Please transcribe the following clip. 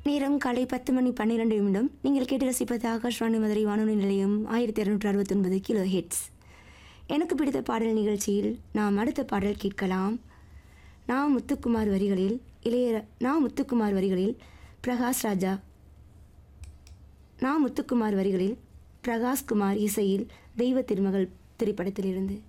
நேரம் காலை 10:12 நீங்கள் கேட்டு ரசிப்பது ஆகாஷ்வாணி மதுரை வானொலி நிலையம் 1269 கிலோ ஹெட்ஸ். எனக்கு பிடித்த பாடல் நிகழ்ச்சியில் நாம் அடுத்த பாடல் கேட்கலாம். நான் முத்துக்குமார் வரிகளில் பிரகாஷ் ராஜா, நான் முத்துக்குமார் வரிகளில் பிரகாஷ்குமார் இசையில் தெய்வ திருமகள் திரைப்படத்திலிருந்து.